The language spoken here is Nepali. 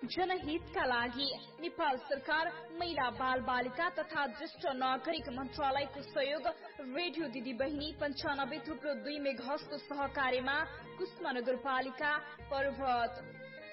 जनहितका लागि नेपाल सरकार महिला बाल बालिका तथा ज्येष्ठ नागरिक मन्त्रालयको सहयोग रेडियो दिदी बहिनी 95.2 मेगाहर्जको सहकार्यमा कुष्मा नगरपालिका पर्वत